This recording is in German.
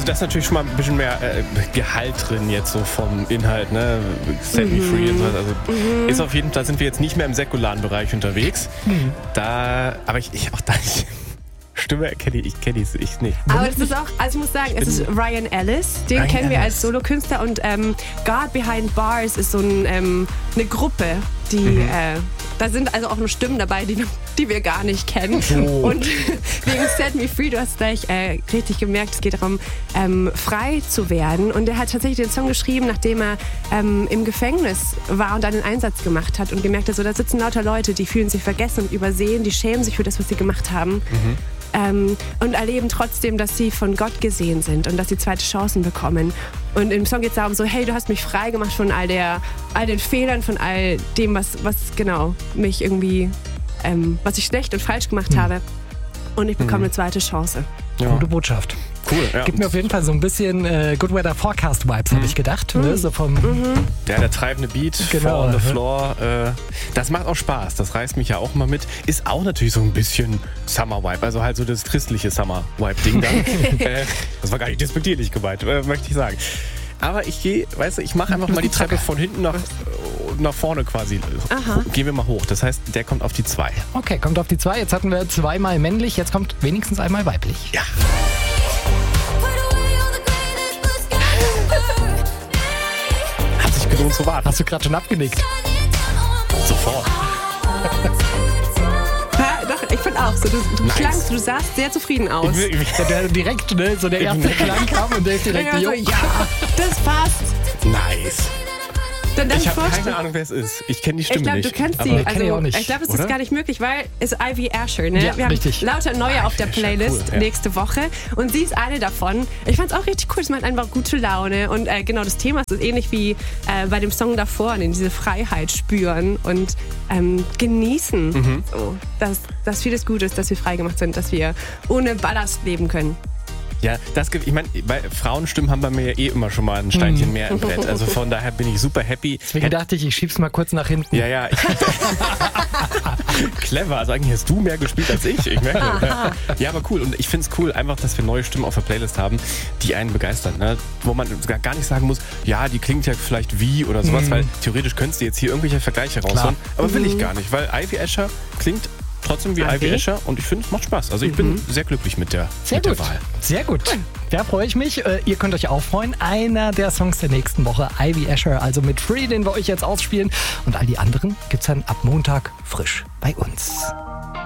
da ist natürlich schon mal ein bisschen mehr Gehalt drin jetzt so vom Inhalt, ne? Set Me Free und so. Also ist auf jeden Fall, da sind wir jetzt nicht mehr im säkularen Bereich unterwegs. Aber ich auch da nicht. Stimme kenne ich nicht. Aber das ist auch, also ich muss sagen, es ist Ryan Ellis, den kennen wir als Solokünstler und God Behind Bars ist so eine Gruppe, die, da sind also auch nur Stimmen dabei, die wir gar nicht kennen. Oh. Und wegen Set Me Free, du hast gleich richtig gemerkt, es geht darum, frei zu werden. Und er hat tatsächlich den Song geschrieben, nachdem er im Gefängnis war und dann einen Einsatz gemacht hat und gemerkt hat, so, da sitzen lauter Leute, die fühlen sich vergessen und übersehen, die schämen sich für das, was sie gemacht haben. Und erleben trotzdem, dass sie von Gott gesehen sind und dass sie zweite Chancen bekommen. Und im Song geht es darum so, hey, du hast mich frei gemacht von all den Fehlern, von all dem, was genau mich irgendwie, was ich schlecht und falsch gemacht habe. Und ich bekomme eine zweite Chance. Ja. Gute Botschaft. Cool, ja. Gibt mir auf jeden Fall so ein bisschen Good Weather Forecast Vibes, habe ich gedacht. Ne? So vom der treibende Beat, genau, on the floor. Das macht auch Spaß, das reißt mich ja auch mal mit. Ist auch natürlich so ein bisschen Summer Vibe, also halt so das christliche Summer Vibe Ding dann. Das war gar nicht despektierlich gemeint, möchte ich sagen. Aber ich mache einfach mal die Treppe von hinten nach vorne quasi. Aha. Gehen wir mal hoch. Das heißt, der kommt auf die 2. Okay, kommt auf die 2. Jetzt hatten wir 2-mal männlich, jetzt kommt wenigstens einmal weiblich. Ja. Hat sich gelohnt zu warten. Hast du gerade schon abgenickt? Sofort. Doch, ich finde auch so. Du klangst, du sahst sehr zufrieden aus. Der direkt, ne, so der erste Klang kam und der ist direkt, ja, das passt. Nice. Dann ich habe keine Ahnung, wer es ist. Ich kenne die Stimme nicht. Ich glaube, du kennst sie. Also, ich glaube, es ist gar nicht möglich, weil es ist Ivy Asher. Ne? Ja, wir haben richtig. lauter neue auf der Playlist nächste Woche. Und sie ist eine davon. Ich fand es auch richtig cool. Es macht einfach gute Laune. Und genau, das Thema ist ähnlich wie bei dem Song davor. Diese Freiheit spüren und genießen. So, dass vieles gut ist, dass wir frei gemacht sind, dass wir ohne Ballast leben können. Ja, ich meine, bei Frauenstimmen haben bei mir ja immer schon mal ein Steinchen mehr im Brett. Also von daher bin ich super happy. Deswegen dachte ich schieb's mal kurz nach hinten. Ja. Clever, also eigentlich hast du mehr gespielt als ich. Ich merke. Ja, aber cool. Und ich finde es cool, einfach, dass wir neue Stimmen auf der Playlist haben, die einen begeistern. Ne? Wo man gar nicht sagen muss, ja, die klingt ja vielleicht wie oder sowas, weil theoretisch könntest du jetzt hier irgendwelche Vergleiche rausholen. Aber will ich gar nicht, weil Ivy Asher klingt trotzdem wie Ivy Asher und ich finde, es macht Spaß. Also ich bin sehr glücklich mit der Wahl. Sehr gut. Da freue ich mich. Ihr könnt euch auch freuen. Einer der Songs der nächsten Woche, Ivy Asher, also mit Free, den wir euch jetzt ausspielen. Und all die anderen gibt's dann ab Montag frisch bei uns.